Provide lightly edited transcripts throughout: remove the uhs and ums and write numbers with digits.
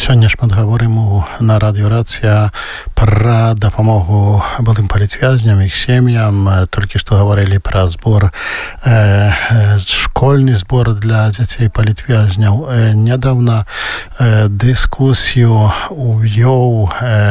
Сёння шмат гаворым на радыё Рацыя пра дапамогу былым палітвязням, іх сем'ям. Толькі што гаварылі пра збор, школьны збор для дзяцей палітвязняў. Нядаўна дыскусію увёў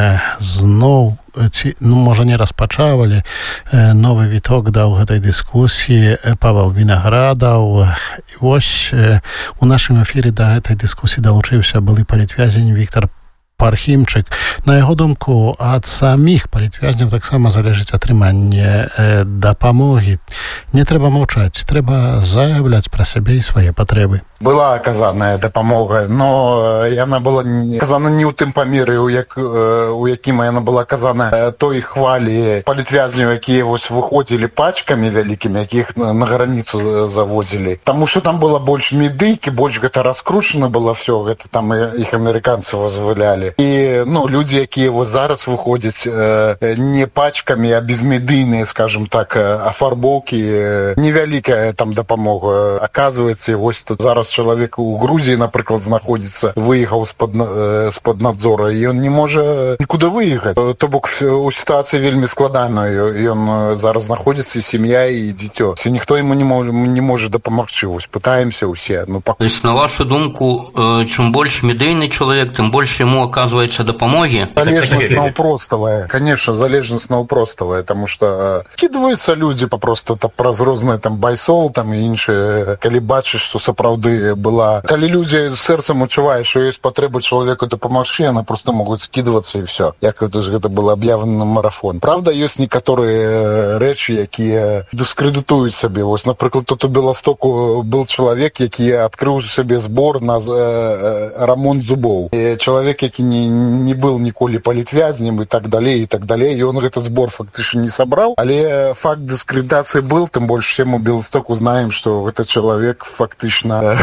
зноў, можа не распачавалі, новы віток даў гэтай дыскусіі Павел Вінаградаў. І вось у нашым эфіры да гэтай дыскусіі далучыўся былы палітвязень Віктор Пархімчык. На яго думку, ад саміх палітвязняў таксама залежыць атрыманне дапамогі. Не трэба маўчаць, трэба заяўляць пра сябе і свае патрэбы. Была аказаная дапамога, но яна была аказана не ў тым памеры, у якім яна была аказана той хвалі палітвязняў, якія вось выходзілі пачкамі вялікімі, якіх на граніцу завозілі. Таму што там была больш медыйкі, больш гэта раскручана было все, гэта там іх амерыканцы вызвалялі. І людзі, якія вось зараз выходзяць не пачкамі, а безмедыйныя, скажем так, афарбоўкі, невялікая там дапамога аказваецца. І вось тут зараз чалавек у Грузіі, напрыклад, знаходзіцца, выехаў з-пад надзора, і ён не можа нікуды выехаць. То бок у сітуацыі вельмі складаная. Ён зараз знаходзіцца, і сям'я, і дзіцё. Ніхто яму не можа дапамагчы. Вось пытаемся ўсе. То есть, на вашу думку, чым больш медыйны чалавек, тым больш яму оказывается дапамогі? Залежнасць наўпроставая. Конечно, залежнасць наўпроставая, таму што кідваюцца людзі папросту праз розныя там байсол там і іншыя, калі бачыш, што сапраўды была. Калі людзі сэрцам адчуваюць, што ёсць патрэба чалавеку дапамагчы, яны проста могуць скідвацца і все. Як гэта было аб'явлена на марафон. Правда, ёсць некаторыя рэчы, якія дыскрэдытуюць сабе. Вось, напрыклад, тут у Беластоку был чалавек, які адкрыў сабе збор на рамонт зубоў. І чалавек, які не был ніколі палітвязнем і так далей, ён гэты збор фактычна не сабраў, але факт дыскрэдытацыі был, тым больш всем у Беластоку знаем, што гэты чалавек фактычна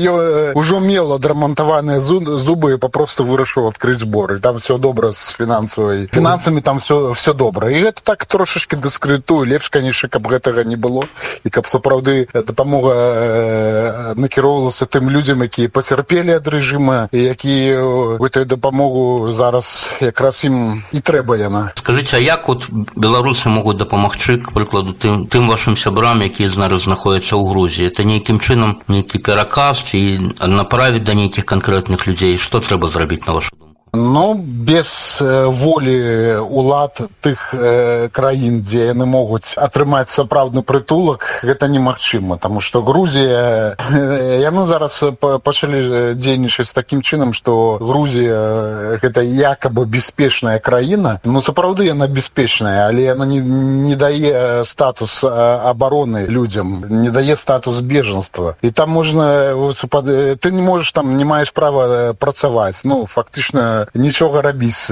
ўжо меў адрамантаваныя зубы і папросту вырашыў адкрыць збор. І там все добра з фінансамі, там все добра. І гэта так трошачкі дыскрэдытуе. Лепш, канешне, каб гэтага не было, і каб сапраўды дапамога накіроўвалася тым людзям, якія пацярпелі ад рэжыма, і якія гэтую дапамогу зараз якраз ім і трэба яна. Скажыце, а як от беларусы могуць дапамагчы, к прыкладу, тым вашым сябрам, якія зараз знаходзяцца ў Грузіі? Это нейкім чынам нейкі пераказ ці направіць да нейкіх канкрэтных людзей? Што трэба зрабіць, на вашу думку? Без волі улад тых краін, дзе яны могуць атрымаць сапраўдны прытулак, гэта немагчыма, таму што Грузія, яны зараз пачалі дзейнічаць такім чынам, што Грузія гэта якабы бяспечная краіна. Сапраўды яна бяспечная, але яна не дае статус абароны людзям, не дае статус бежанства. І там можна, ты не можаш там, не маеш права працаваць, фактычна нічога рабіць,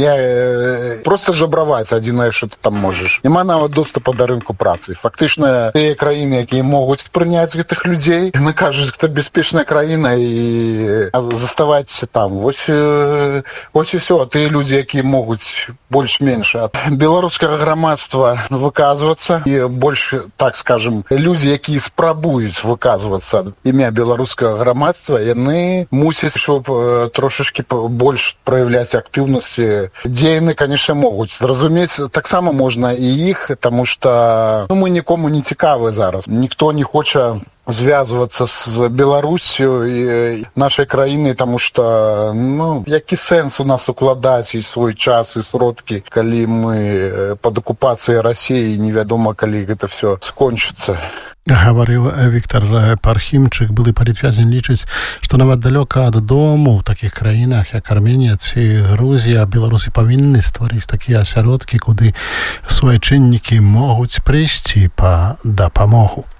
просто жабраваць адзінае, што ты там можаш. Няма нават доступа да рынку працы. Фактычна тыя краіны, якія могуць прыняць гэтых людзей, яны кажуць, гэта бяспечная краіна і заставайцеся там. Вось і ўсё. Тыя людзі, якія могуць больш-менш ад беларускага грамадства выказвацца, і больш, так скажем, людзі, якія спрабуюць выказвацца ад імя беларускага грамадства, яны мусяць, щоб трошачкі больш проявляць актыўнасці, дзе яны, конечно, могуць. Зразумець таксама можна і іх, таму што мы нікому не цікавы зараз. Ніхто не хоча звязвацца з Беларусью і нашай краінай, таму што які сэнс у нас укладаць і свой час і сродкі, калі мы пад акупацыяй Расіі, невядома, калі гэта все скончыцца. Гаварыў Віктор Пархімчык, былы палітвязень, лічыць, што нават далёка ад дому ў такіх краінах, як Арменія ці Грузія, беларусы павінны стварыць такія асяродкі, куды суайчыннікі могуць прыйсці па дапамогу.